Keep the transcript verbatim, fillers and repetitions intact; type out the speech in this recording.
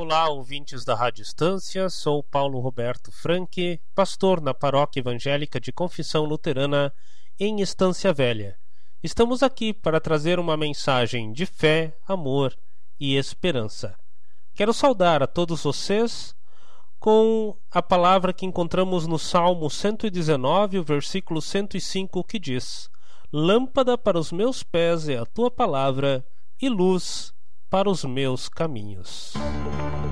Olá, ouvintes da Rádio Estância, sou Paulo Roberto Franque, pastor na Paróquia Evangélica de Confissão Luterana em Estância Velha. Estamos aqui para trazer uma mensagem de fé, amor e esperança. Quero saudar a todos vocês com a palavra que encontramos no Salmo cento e dezenove, o versículo cento e cinco, que diz: Lâmpada para os meus pés é a tua palavra e luz para os meus caminhos.